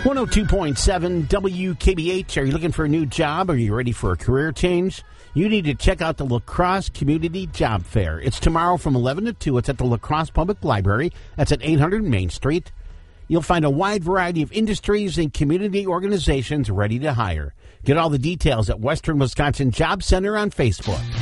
102.7 WKBH. Are you looking for a new job? Are you ready for a career change? You need to check out the La Crosse Community Job Fair. It's tomorrow from 11 to 2. It's at the La Crosse Public Library. That's at 800 Main Street. You'll find a wide variety of industries and community organizations ready to hire. Get all the details at Western Wisconsin Job Center on Facebook.